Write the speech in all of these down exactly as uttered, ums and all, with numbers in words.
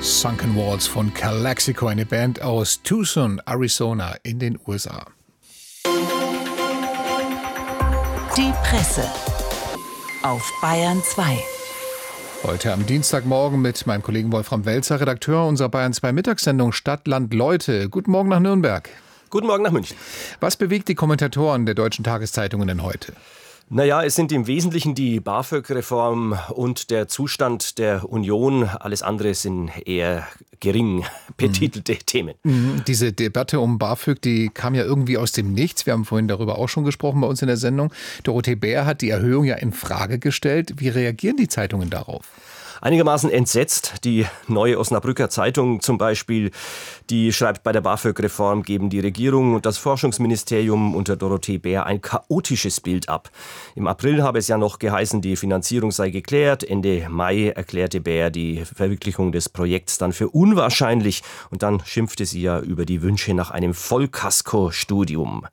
Sunken Walls von Calexico, eine Band aus Tucson, Arizona in den U S A. Die Presse auf Bayern zwei. Heute am Dienstagmorgen mit meinem Kollegen Wolfram Welzer, Redakteur unserer Bayern zwei Mittagssendung Stadt, Land, Leute. Guten Morgen nach Nürnberg. Guten Morgen nach München. Was bewegt die Kommentatoren der deutschen Tageszeitungen denn heute? Naja, es sind im Wesentlichen die BAföG-Reform und der Zustand der Union. Alles andere sind eher gering betitelte mhm. Themen. Mhm. Diese Debatte um BAföG, die kam ja irgendwie aus dem Nichts. Wir haben vorhin darüber auch schon gesprochen bei uns in der Sendung. Dorothee Bär hat die Erhöhung ja in Frage gestellt. Wie reagieren die Zeitungen darauf? Einigermaßen entsetzt. Die Neue Osnabrücker Zeitung zum Beispiel, die schreibt, bei der BAföG-Reform geben die Regierung und das Forschungsministerium unter Dorothee Bär ein chaotisches Bild ab. Im April habe es ja noch geheißen, die Finanzierung sei geklärt. Ende Mai erklärte Bär die Verwirklichung des Projekts dann für unwahrscheinlich. Und dann schimpfte sie ja über die Wünsche nach einem Vollkasko-Studium.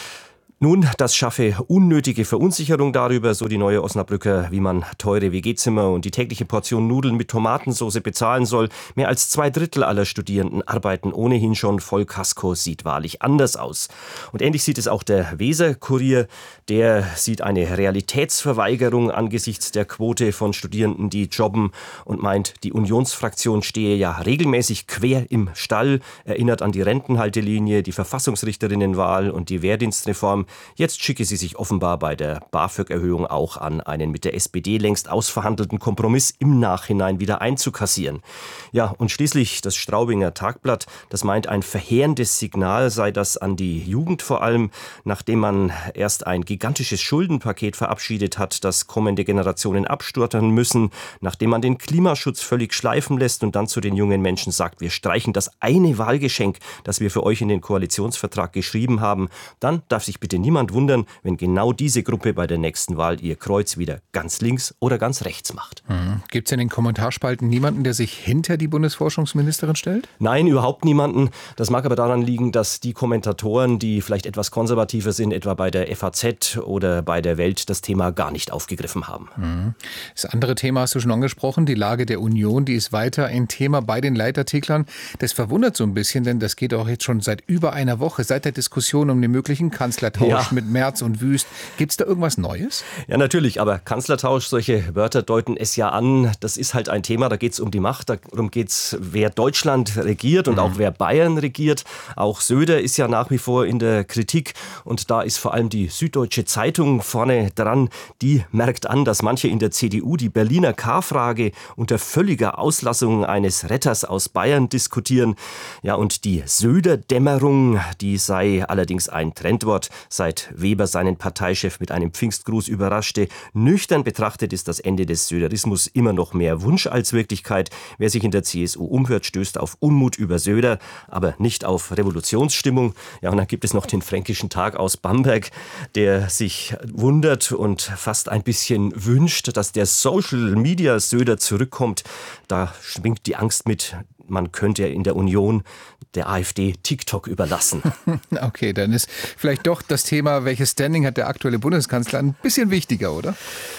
Nun, das schaffe unnötige Verunsicherung darüber, so die Neue Osnabrücker, wie man teure W G-Zimmer und die tägliche Portion Nudeln mit Tomatensauce bezahlen soll. Mehr als zwei Drittel aller Studierenden arbeiten ohnehin schon. Vollkasko sieht wahrlich anders aus. Und ähnlich sieht es auch der Weser-Kurier. Der sieht eine Realitätsverweigerung angesichts der Quote von Studierenden, die jobben, und meint, die Unionsfraktion stehe ja regelmäßig quer im Stall, erinnert an die Rentenhaltelinie, die Verfassungsrichterinnenwahl und die Wehrdienstreform. Jetzt schicke sie sich offenbar bei der BAföG-Erhöhung auch an, einen mit der S P D längst ausverhandelten Kompromiss im Nachhinein wieder einzukassieren. Ja, und schließlich das Straubinger Tagblatt, das meint, ein verheerendes Signal sei das an die Jugend vor allem, nachdem man erst ein gigantisches Schuldenpaket verabschiedet hat, das kommende Generationen abstottern müssen, nachdem man den Klimaschutz völlig schleifen lässt und dann zu den jungen Menschen sagt, wir streichen das eine Wahlgeschenk, das wir für euch in den Koalitionsvertrag geschrieben haben, dann darf sich bitte niemand wundern, wenn genau diese Gruppe bei der nächsten Wahl ihr Kreuz wieder ganz links oder ganz rechts macht. Mhm. Gibt es in den Kommentarspalten niemanden, der sich hinter die Bundesforschungsministerin stellt? Nein, überhaupt niemanden. Das mag aber daran liegen, dass die Kommentatoren, die vielleicht etwas konservativer sind, etwa bei der F A Z oder bei der Welt, das Thema gar nicht aufgegriffen haben. Mhm. Das andere Thema hast du schon angesprochen, die Lage der Union, die ist weiter ein Thema bei den Leitartiklern. Das verwundert so ein bisschen, denn das geht auch jetzt schon seit über einer Woche, seit der Diskussion um den möglichen Kanzlertausch ja. mit Merz und Wüst. Gibt es da irgendwas Neues? Ja, natürlich, aber Kanzlertausch, solche Wörter deuten es ja an. Das ist halt ein Thema, da geht es um die Macht, darum geht es, wer Deutschland regiert und mhm. auch wer Bayern regiert. Auch Söder ist ja nach wie vor in der Kritik und da ist vor allem die Süddeutsche Zeitung vorne dran. Die merkt an, dass manche in der C D U die Berliner K-Frage unter völliger Auslassung eines Retters aus Bayern diskutieren. Ja, und die Söder-Dämmerung, die sei allerdings ein Trendwort, seit Weber seinen Parteichef mit einem Pfingstgruß überraschte. Nüchtern betrachtet ist das Ende des Söderismus immer noch mehr Wunsch als Wirklichkeit. Wer sich in der C S U umhört, stößt auf Unmut über Söder, aber nicht auf Revolutionsstimmung. Ja, und dann gibt es noch den Fränkischen Tag aus Bamberg, der sich wundert und fast ein bisschen wünscht, dass der Social-Media-Söder zurückkommt. Da schwingt die Angst mit, man könnte in der Union der AfD TikTok überlassen. Okay, dann ist vielleicht doch das Thema, welches Standing hat der aktuelle Bundeskanzler, ein bisschen wichtiger, oder?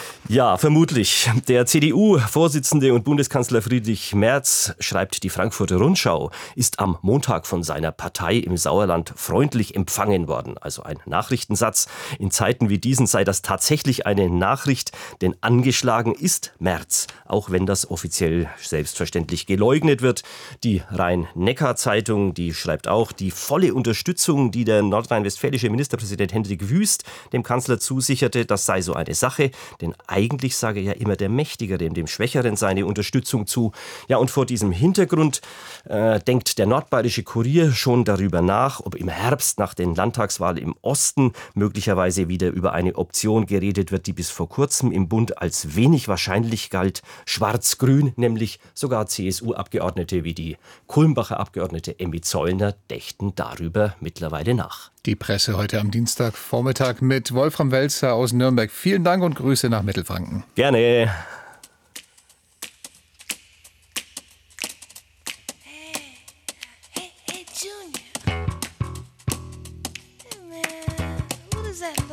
Ja, vermutlich. Der C D U-Vorsitzende und Bundeskanzler Friedrich Merz, schreibt die Frankfurter Rundschau, ist am Montag von seiner Partei im Sauerland freundlich empfangen worden. Also ein Nachrichtensatz. In Zeiten wie diesen sei das tatsächlich eine Nachricht, denn angeschlagen ist Merz, auch wenn das offiziell selbstverständlich geleugnet wird. Die Rhein-Neckar-Zeitung, die schreibt auch, die volle Unterstützung, die der nordrhein-westfälische Ministerpräsident Hendrik Wüst dem Kanzler zusicherte, das sei so eine Sache, denn eigentlich sage ja immer der Mächtigere dem Schwächeren seine Unterstützung zu. Ja, und vor diesem Hintergrund äh, denkt der Nordbayerische Kurier schon darüber nach, ob im Herbst nach den Landtagswahlen im Osten möglicherweise wieder über eine Option geredet wird, die bis vor kurzem im Bund als wenig wahrscheinlich galt. Schwarz-Grün, nämlich sogar C S U-Abgeordnete wie die Kulmbacher Abgeordnete Emmy Zollner dächten darüber mittlerweile nach. Die Presse heute am Dienstagvormittag mit Wolfram Welzer aus Nürnberg. Vielen Dank und Grüße nach Mittelfranken. Gerne. Hey, hey, hey, Junior. Hey, man, what is that?